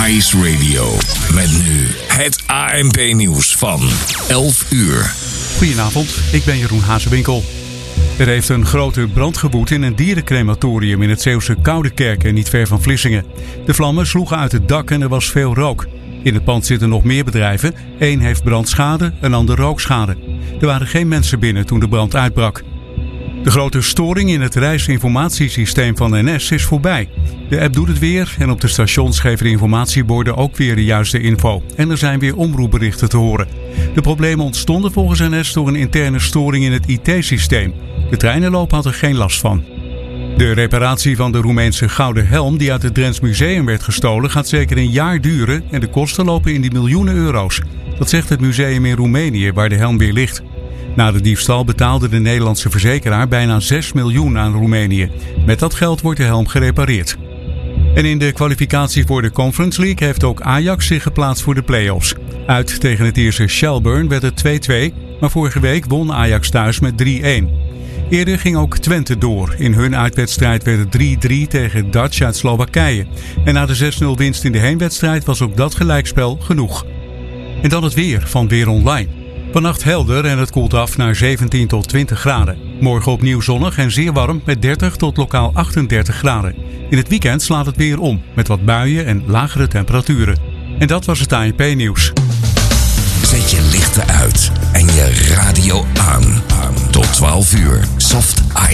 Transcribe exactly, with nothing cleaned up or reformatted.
Ice Radio. Met nu het A N P-nieuws van elf uur. Goedenavond, ik ben Jeroen Hazewinkel. Er heeft een grote brand gewoed in een dierencrematorium in het Zeeuwse Koudekerke, niet ver van Vlissingen. De vlammen sloegen uit het dak en er was veel rook. In het pand zitten nog meer bedrijven. Eén heeft brandschade, een ander rookschade. Er waren geen mensen binnen toen de brand uitbrak. De grote storing in het reisinformatiesysteem van N S is voorbij. De app doet het weer en op de stations geven de informatieborden ook weer de juiste info. En er zijn weer omroepberichten te horen. De problemen ontstonden volgens N S door een interne storing in het I T-systeem. De treinenloop had er geen last van. De reparatie van de Roemeense gouden helm die uit het Drents Museum werd gestolen gaat zeker een jaar duren en de kosten lopen in die miljoenen euro's. Dat zegt het museum in Roemenië waar de helm weer ligt. Na de diefstal betaalde de Nederlandse verzekeraar bijna zes miljoen aan Roemenië. Met dat geld wordt de helm gerepareerd. En in de kwalificatie voor de Conference League heeft ook Ajax zich geplaatst voor de play-offs. Uit tegen het Ierse Shelbourne werd het twee-twee, maar vorige week won Ajax thuis met drie-een. Eerder ging ook Twente door. In hun uitwedstrijd werd het drie-drie tegen Dutch uit Slowakije. En na de zes nul winst in de heenwedstrijd was ook dat gelijkspel genoeg. En dan het weer van Weer Online. Vannacht helder en het koelt af naar zeventien tot twintig graden. Morgen opnieuw zonnig en zeer warm met dertig tot lokaal achtendertig graden. In het weekend slaat het weer om met wat buien en lagere temperaturen. En dat was het A N P-nieuws. Zet je lichten uit en je radio aan. Tot twaalf uur. Soft